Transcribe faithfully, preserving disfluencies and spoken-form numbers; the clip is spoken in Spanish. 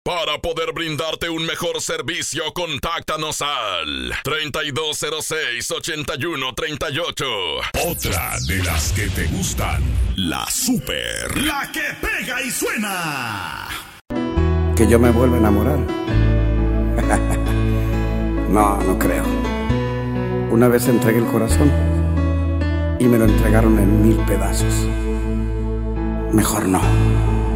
Para poder brindarte un mejor servicio, contáctanos al treinta y dos cero seis, ochenta y uno treinta y ocho. Otra de las que te gustan, la super. La que pega y suena. Que yo me vuelva a enamorar. No, no creo. Una vez entregué el corazón y me lo entregaron en mil pedazos. Mejor no.